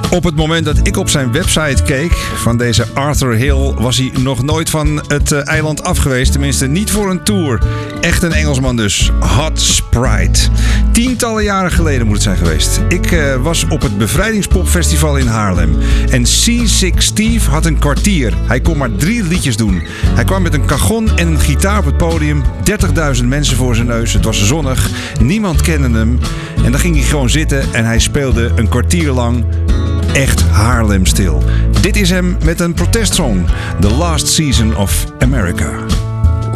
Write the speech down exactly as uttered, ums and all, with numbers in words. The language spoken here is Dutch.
Op het moment dat ik op zijn website keek van deze Arthur Hill, was hij nog nooit van het uh, eiland af geweest. Tenminste niet voor een tour. Echt een Engelsman dus. Hot Sprite. Tientallen jaren geleden moet het zijn geweest. Ik uh, was op het Bevrijdingspopfestival in Haarlem. En Seasick Steve had een kwartier. Hij kon maar drie liedjes doen. Hij kwam met een cajon en een gitaar op het podium. dertigduizend mensen voor zijn neus. Het was zonnig. Niemand kende hem. En dan ging hij gewoon zitten en hij speelde een kwartier lang echt Haarlem stil. Dit is hem met een protestsong. The Last Season of America.